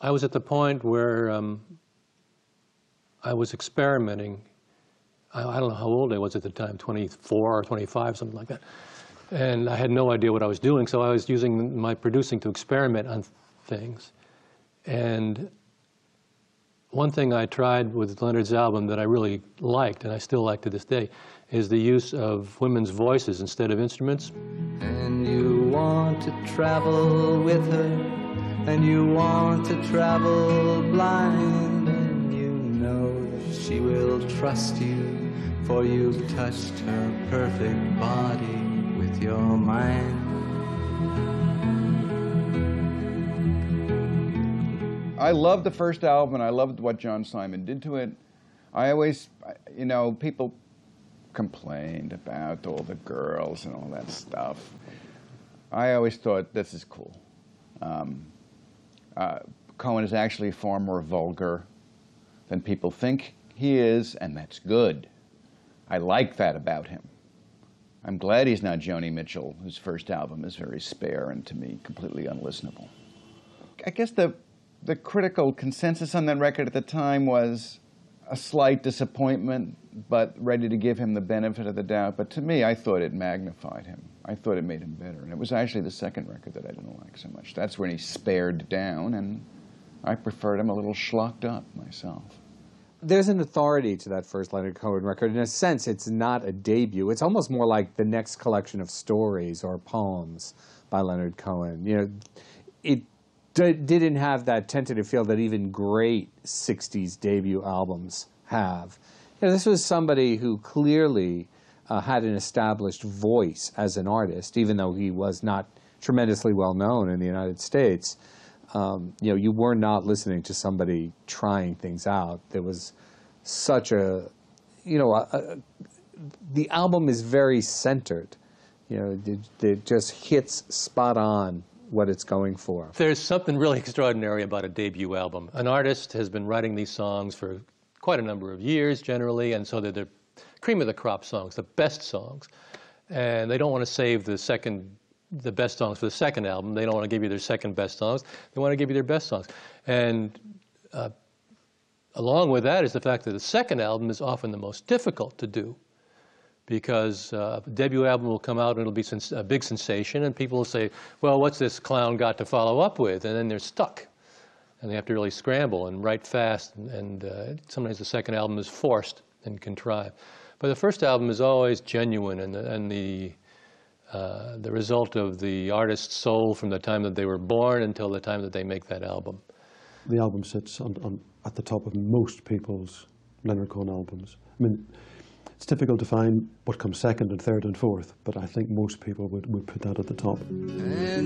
I was at the point where I was experimenting. I don't know how old I was at the time, 24 or 25, something like that. And I had no idea what I was doing, so I was using my producing to experiment on things. And one thing I tried with Leonard's album that I really liked, and I still like to this day, is the use of women's voices instead of instruments. And you want to travel with her, and you want to travel blind, and you know that she will trust you, for you've touched her perfect body with your mind. I loved the first album, and I loved what John Simon did to it. I always, you know, people complained about all the girls and all that stuff. I always thought, this is cool. Cohen is actually far more vulgar than people think he is, and that's good. I like that about him. I'm glad he's not Joni Mitchell, whose first album is very spare and, to me, completely unlistenable. I guess the critical consensus on that record at the time was a slight disappointment, but ready to give him the benefit of the doubt. But to me, I thought it magnified him. I thought it made him better. And it was actually the second record that I didn't like so much. That's when he spared down, and I preferred him a little schlocked up myself. There's an authority to that first Leonard Cohen record. In a sense, it's not a debut. It's almost more like the next collection of stories or poems by Leonard Cohen. You know, it didn't have that tentative feel that even great 60s debut albums have. You know, this was somebody who clearly had an established voice as an artist, even though he was not tremendously well known in the United States. You know, you were not listening to somebody trying things out. There was such a, you know, the album is very centered. You know, it just hits spot on what it's going for. There's something really extraordinary about a debut album. An artist has been writing these songs for quite a number of years, generally, and so they're the cream of the crop songs, the best songs. And they don't want to save the best songs for the second album. They don't want to give you their second best songs. They want to give you their best songs. And along with that is the fact that the second album is often the most difficult to do, because a debut album will come out and it'll be a big sensation, and people will say, well, what's this clown got to follow up with? And then they're stuck. And they have to really scramble and write fast, and sometimes the second album is forced and contrived. But the first album is always genuine, and the result of the artist's soul from the time that they were born until the time that they make that album. The album sits at the top of most people's Leonard Cohen albums. I mean, it's difficult to find what comes second and third and fourth, but I think most people would put that at the top.